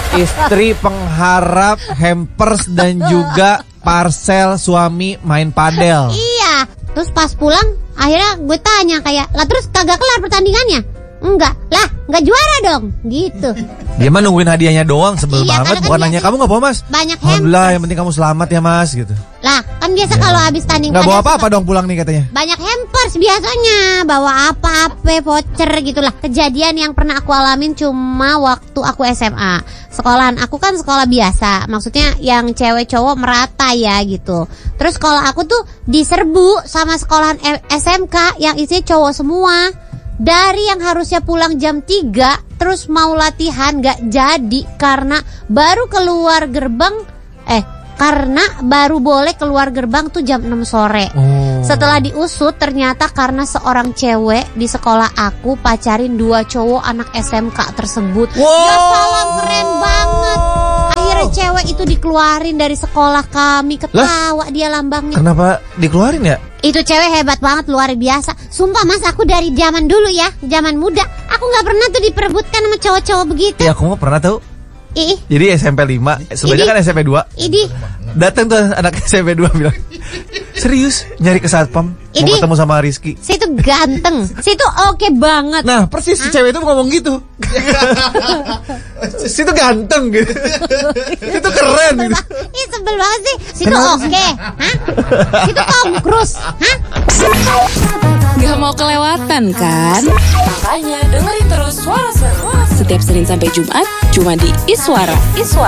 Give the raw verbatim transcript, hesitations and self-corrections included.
Istri pengharap hampers dan juga parcel suami main padel. Iya. Terus pas pulang akhirnya gue tanya kayak, lah terus kagak kelar pertandingannya? Enggak. Lah enggak juara dong. Gitu. Dia mah nungguin hadiahnya doang, sebel Iya, banget. karena kan Bukan nanya biasanya kamu gak apa mas? banyak Alhamdulillah hampers. yang penting kamu selamat ya mas gitu. Lah kan biasa kalau habis tanding Gak bawa ada apa-apa dong pulang nih katanya. banyak hampers biasanya. Bawa apa-apa, voucher gitulah. Kejadian yang pernah aku alamin cuma waktu aku S M A. Sekolahan aku kan sekolah biasa. Maksudnya yang cewek cowok merata ya gitu. Terus kalau aku tuh diserbu sama sekolahan S M K yang isinya cowok semua. Dari yang harusnya pulang jam tiga terus mau latihan gak jadi karena baru keluar gerbang eh karena baru boleh keluar gerbang tuh jam enam sore. Oh. Setelah diusut ternyata karena seorang cewek di sekolah aku pacarin dua cowok anak S M K tersebut. Wow. Ya salah, keren banget. Akhirnya cewek itu dikeluarin dari sekolah kami. Ketawa lah, dia lambangnya. Kenapa dikeluarin ya? Itu cewek hebat banget, luar biasa. Sumpah mas, aku dari zaman dulu ya, zaman muda, aku gak pernah tuh diperebutkan sama cowok-cowok begitu. Iya aku mau pernah tahu. Ih. Jadi S M P lima, sebenarnya kan S M P dua. Idi. Datang tuh anak S M P dua bilang, serius nyari ke satpam, mau Idi. ketemu sama Rizky. Si itu ganteng, si itu oke banget. Nah persis si cewek itu ngomong gitu. Si itu ganteng gitu. Itu keren gitu. Ih sebel banget sih. Si itu oke. Hah? Si itu Tom Cruise. Hah? Gak mau kelewatan kan? Makanya dengerin terus Suara Seru setiap Senin sampai Jumat cuma di Iswara. Iswara.